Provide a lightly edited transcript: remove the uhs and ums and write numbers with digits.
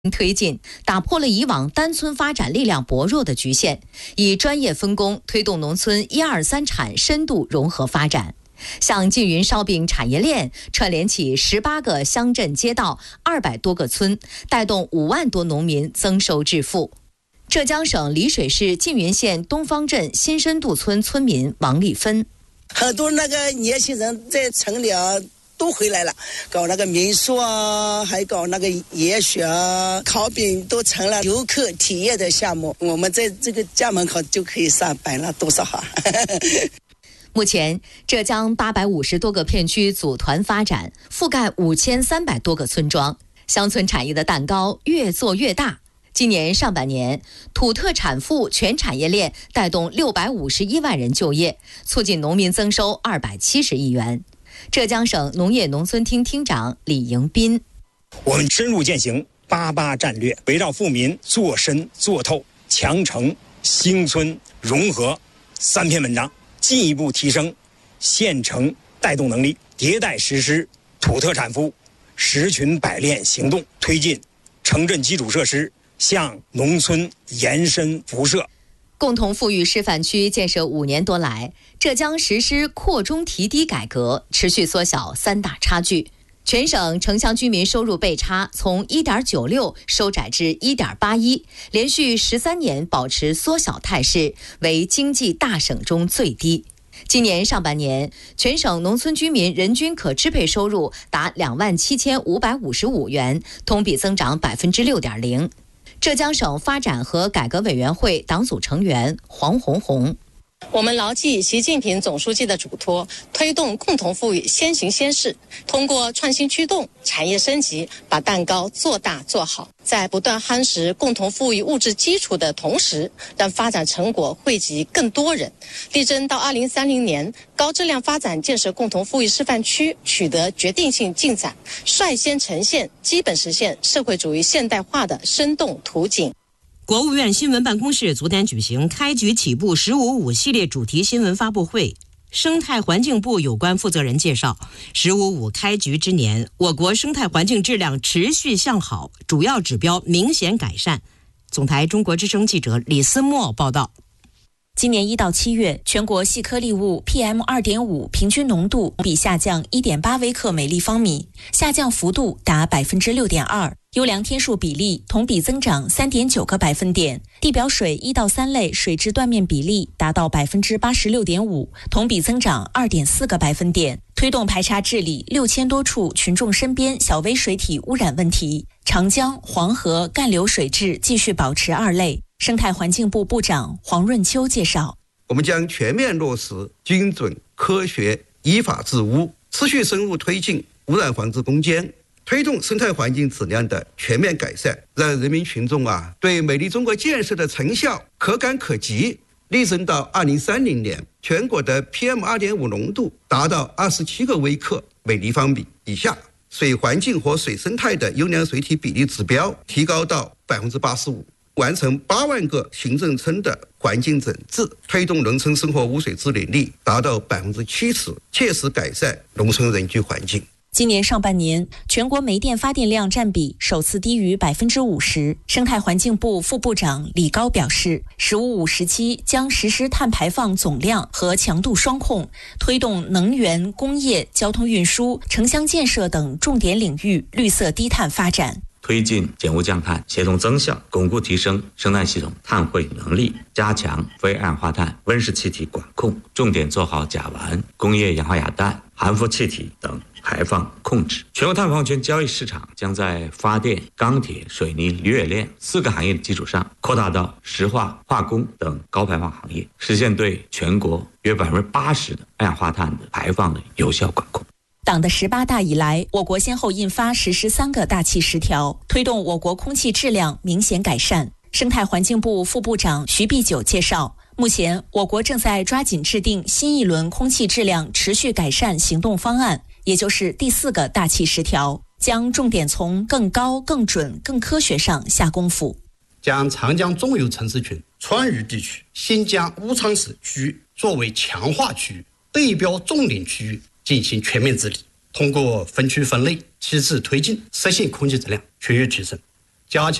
推进，打破了以往单村发展力量薄弱的局限，以专业分工推动农村1、2、3产深度融合发展。像缙云烧饼产业链串联起18个乡镇街道、200多个村，带动5万多农民增收致富。浙江省丽水市缙云县东方镇新深度村村民王丽芬： 很多那个年轻人在城里都回来了，搞那个民宿还搞那个野雪烤饼，都成了游客体验的项目。我们在这个家门口就可以上班了，多少好。 目前，浙江850多个片区组团发展，覆盖5300多个村庄，乡村产业的蛋糕越做越大。今年上半年，土特产富全产业链带动651万人就业，促进农民增收270亿元。浙江省农业农村厅厅长李迎斌： 我们深入践行88战略，围绕富民做深做透、强城兴村融合3篇文章，进一步提升县城带动能力，迭代实施土特产富10群百炼行动，推进城镇基础设施向农村延伸辐射。 共同富裕示范区建设5年多来，浙江实施扩中提低改革，持续缩小3大差距。全省城乡居民收入倍差从 1.96 收窄至 1.81， 连续13年保持缩小态势，为经济大省中最低。今年上半年，全省农村居民人均可支配收入达27555元，同比增长 6.0%。浙江省发展和改革委员会党组成员黄红红： 我们牢记习近平总书记的嘱托，推动共同富裕先行先试，通过创新驱动、产业升级，把蛋糕做大做好，在不断夯实共同富裕物质基础的同时，让发展成果惠及更多人，力争到2030年，高质量发展建设共同富裕示范区取得决定性进展，率先呈现基本实现社会主义现代化的生动图景。 国务院新闻办公室昨天举行开局起步“15.5”系列主题新闻发布会。生态环境部有关负责人介绍，“15.5”开局之年，我国生态环境质量持续向好，主要指标明显改善。总台中国之声记者李思墨报道。 今年1到7月，全国细颗粒物 PM2.5 平均浓度比下降 1.8 微克每立方米，下降幅度达 6.2%。优良天数比例同比增长 3.9个百分点，地表水1到3类水质断面比例达到 86.5%， 同比增长 2.4个百分点。推动排查治理6000多处群众身边小微水体污染问题，长江、黄河干流水质继续保持2类。生态环境部部长黄润秋介绍， 我们将全面落实精准、科学、依法治污，持续深入推进污染防治攻坚，推动生态环境质量的全面改善，让人民群众对美丽中国建设的成效可感可及，力争到2030年，全国的 PM2.5 浓度达到27个微克每立方米以下，水环境和水生态的优良水体比例指标提高到 85%。完成8万个行政村的环境整治，推动农村生活污水治理率达到 70%， 切实改善农村人居环境。 今年上半年，全国煤电发电量占比首次低于 50%。生态环境部副部长李高表示，“15.5”时期将实施碳排放总量和强度双控，推动能源、工业、交通运输、城乡建设等重点领域绿色低碳发展。 推进减污降碳，协同增效，巩固提升生态系统碳汇能力，加强非二氧化碳、温室气体管控，重点做好甲烷、工业氧化亚氮、含氟气体等排放控制。全国碳排放权交易市场将在发电、钢铁、水泥、铝冶炼4个行业的基础上，扩大到石化、化工等高排放行业，实现对全国约 80% 的二氧化碳的排放的有效管控。 党的18大以来，我国先后印发实施3个大气10条，推动我国空气质量明显改善。生态环境部副部长徐碧九介绍，目前我国正在抓紧制定新一轮空气质量持续改善行动方案，也就是第4个大气10条，将重点从更高、更准、更科学上下功夫。 将长江中游城市群、川渝地区、新疆乌昌市区域作为强化区域、对标重点区域进行全面治理，通过分区分类、机制推进，实现空气质量区域提升。 加强